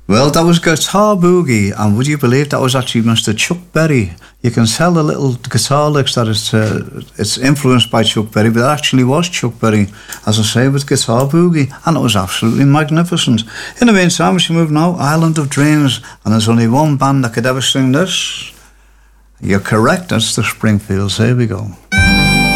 Well, that was Guitar Boogie, and would you believe that was actually Mr. Chuck Berry? You can tell the little guitar licks that it's influenced by Chuck Berry, but it actually was Chuck Berry, as I say, with Guitar Boogie, and it was absolutely magnificent. In the meantime, we should move now, Island of Dreams, and there's only one band that could ever sing this. You're correct, that's the Springfields. Here we go.